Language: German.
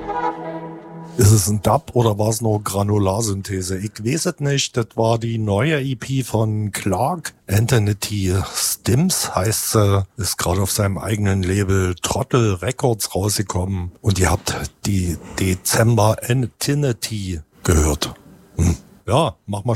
Ist es ein Dub oder war es nur Granularsynthese? Ich weiß es nicht. Das war die neue EP von Clark. Anthony Stims heißt sie, ist gerade auf seinem eigenen Label Trottel Records rausgekommen. Und ihr habt die Dezember Infinity gehört. Ja, mach mal